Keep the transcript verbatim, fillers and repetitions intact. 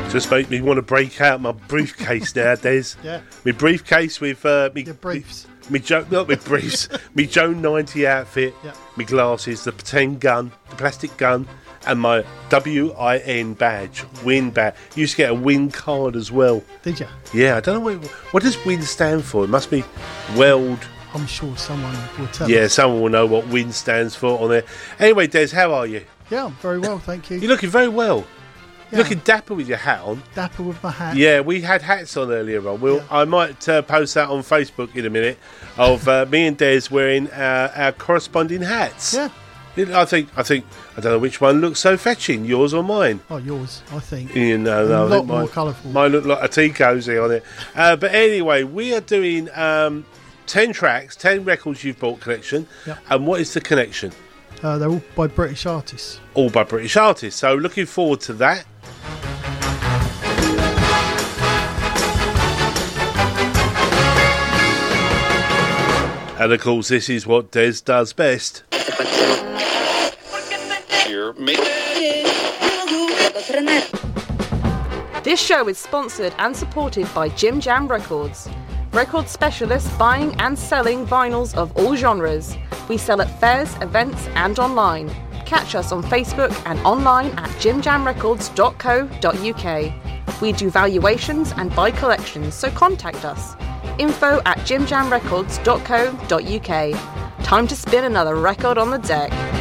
Just make me want to break out my briefcase now, Des. Yeah. My briefcase with uh, me, Your briefs. Me, me jo- not my briefs. Me Joan ninety outfit. Yeah. Me glasses, the pretend gun, the plastic gun, and my W I N badge, win badge. You used to get a win card as well. Did you? Yeah, I don't know what, what does win stand for. It must be weld. I'm sure someone will tell Yeah, us. someone will know what win stands for on there. Anyway, Des, how are you? Yeah, I'm very well, thank you. You're looking very well. Yeah. You're looking dapper with your hat on. Dapper with my hat. Yeah, we had hats on earlier on. We'll, Yeah. I might uh, post that on Facebook in a minute of uh, me and Des wearing our, our corresponding hats. Yeah. I think, I think, I don't know which one looks so fetching, yours or mine. Oh, yours, I think. You know, A no, I lot think more mine, colourful. Mine look like a tea cosy on it. Uh, but anyway, we are doing um, ten tracks, ten records you've bought collection. Yep. And what is the connection? Uh, they're all by British artists. All by British artists. So looking forward to that. And of course, this is what Des does best. This show is sponsored and supported by Jim Jam Records. Record specialists buying and selling vinyls of all genres. We sell at fairs, events and online. Catch us on Facebook and online at jim jam records dot co dot uk. We do valuations and buy collections, so contact us. Info at jim jam records dot co dot uk. Time to spin another record on the deck.